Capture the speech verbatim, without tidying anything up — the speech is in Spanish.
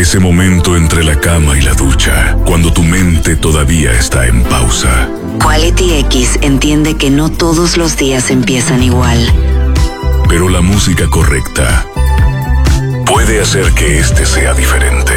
Ese momento entre la cama y la ducha, cuando tu mente todavía está en pausa. Quality X entiende que no todos los días empiezan igual. Pero la música correcta puede hacer que este sea diferente.